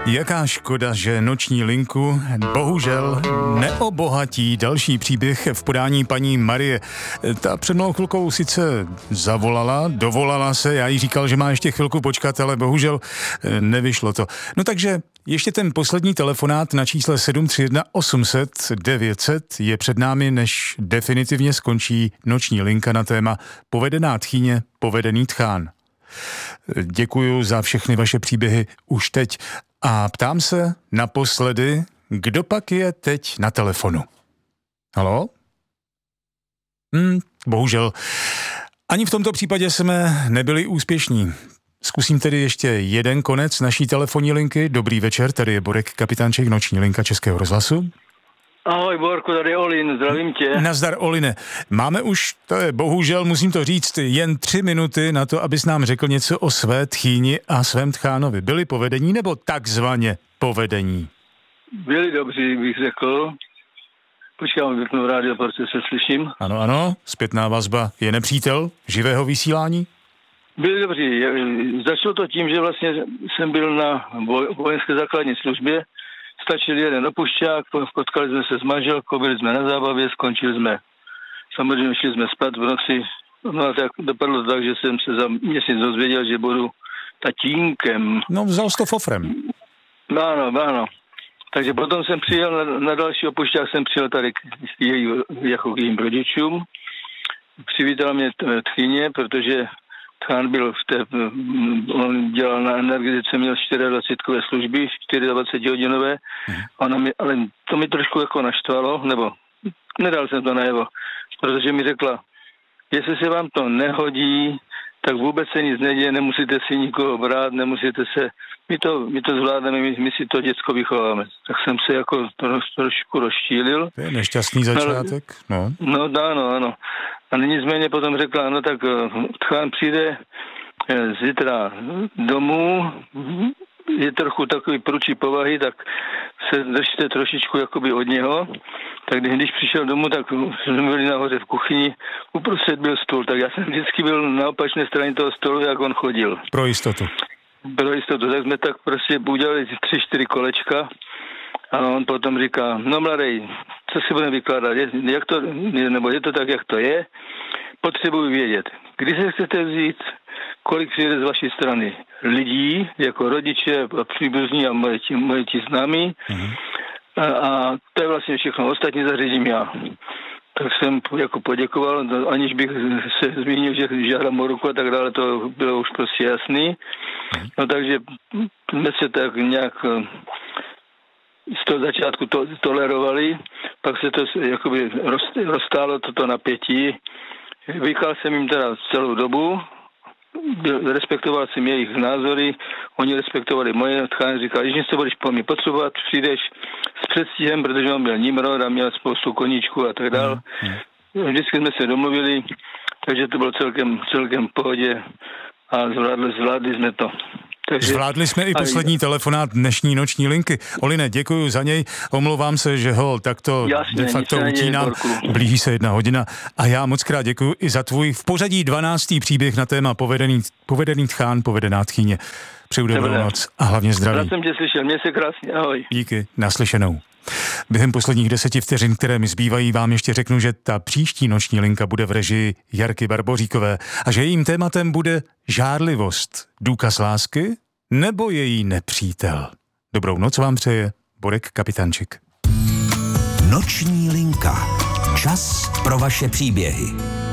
Jaká škoda, že noční linku bohužel neobohatí další příběh v podání paní Marie. Ta před mnou chvilkou sice dovolala se, já jí říkal, že má ještě chvilku počkat, ale bohužel nevyšlo to. No takže ještě ten poslední telefonát na čísle 731 800 900 je před námi, než definitivně skončí noční linka na téma povedená tchýně, povedený tchán. Děkuju za všechny vaše příběhy už teď a ptám se naposledy, kdo pak je teď na telefonu? Haló? Bohužel. Ani v tomto případě jsme nebyli úspěšní. Zkusím tedy ještě jeden konec naší telefonní linky. Dobrý večer, tady je Borek Kapitánček, noční linka Českého rozhlasu. Ahoj Borku, tady je Olin, zdravím tě. Nazdar Oline. Máme už, to je bohužel, musím to říct, jen 3 minuty na to, abys nám řekl něco o své tchýni a svém tchánovi. Byli povedení nebo takzvaně povedení? Byli dobří, bych řekl. Počkám, vypnu rádio, protože se slyším. Ano, zpětná vazba je nepřítel živého vysílání? Byli dobří. Začalo to tím, že vlastně jsem byl na vojenské základní službě. Stačil jeden opušťák, potkali jsme se s manželkou, byli jsme na zábavě, skončili jsme. Samozřejmě šli jsme spát v noci. No a tak dopadlo tak, že jsem se za měsíc dozvěděl, že budu tatínkem. No vzal jsi to fofrem. Ano. Takže potom jsem přijel na další opušťák, jsem přijel tady k jejím rodičům. Přivítal mě tchýně, protože tchán byl on dělal na energetice, měl 24 služby, 24-hodinové, ale to mi trošku jako naštvalo, nebo nedal jsem to najevo, protože mi řekla, jestli se vám to nehodí, tak vůbec se nic neděje, nemusíte si nikoho brát, nemusíte se, my to zvládneme, my si to děcko vychováme. Tak jsem se jako trošku rozčílil. To je nešťastný začátek, no. No, ano. A nicméně potom řekla, no tak tchán přijde zítra domů, je trochu takový prudší povahy, tak se držte trošičku jakoby od něho. Tak když přišel domů, tak jsme byli nahoře v kuchyni, uprostřed byl stůl, tak já jsem vždycky byl na opačné straně toho stolu, jak on chodil. Pro jistotu, tak jsme tak prostě udělali 3-4 kolečka a on potom říká, no mladej, co si budeme vykládat, je to tak, jak to je, potřebuji vědět, kdy se chcete vzít, kolik přijde z vaší strany lidí, jako rodiče a příbuzní a moje ti známí. A to je vlastně všechno. Ostatní zařídím já. Tak jsem jako poděkoval, aniž bych se zmínil, že žádám o ruku a tak dále, to bylo už prostě jasný. No takže jsme se tak nějak z toho začátku tolerovali, pak se to jakoby roztálo toto napětí. Vykal jsem jim teda celou dobu, respektoval jsem jejich názory, oni respektovali moje, tchán říkal, když něco budeš po mě potřebovat, přijdeš s předstihem, protože on byl Nimrod a měl spoustu koníčků a tak dále. Vždycky jsme se domluvili, takže to bylo celkem v pohodě a zvládli jsme to. Takže zvládli jsme i poslední telefonát dnešní noční linky. Oline, děkuju za něj, omlouvám se, že takto de facto utínám, blíží se 1 hodina a já moc krát děkuju i za tvůj v pořadí 12. příběh na téma povedený tchán, povedená tchýně. Přeju dobrou noc a hlavně zdraví. Já jsem tě slyšel, měj se krásně, ahoj. Díky, naslyšenou. Během posledních 10 vteřin, které mi zbývají, vám ještě řeknu, že ta příští noční linka bude v režii Jarky Barboříkové a že jejím tématem bude žárlivost. Důkaz lásky nebo její nepřítel? Dobrou noc vám přeje Borek Kapitánček. Noční linka. Čas pro vaše příběhy.